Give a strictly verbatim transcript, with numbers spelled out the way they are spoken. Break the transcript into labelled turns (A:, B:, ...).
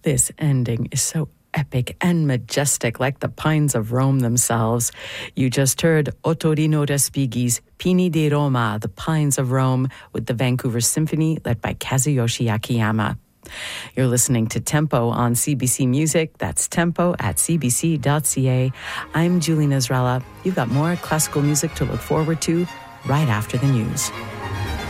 A: This ending is so epic and majestic, like the pines of Rome themselves. You just heard Ottorino Respighi's Pini di Roma, the Pines of Rome, with the Vancouver Symphony led by Kazuyoshi Akiyama. You're listening to Tempo on C B C Music. That's tempo at c b c dot c a. I'm Julie Nasrallah. You've got more classical music to look forward to right after the news.